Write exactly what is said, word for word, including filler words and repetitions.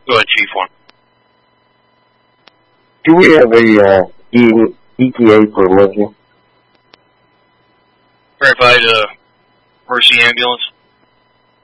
Go ahead, Chief One. Do we have a uh, E T A for emergency? Verified uh, Mercy ambulance.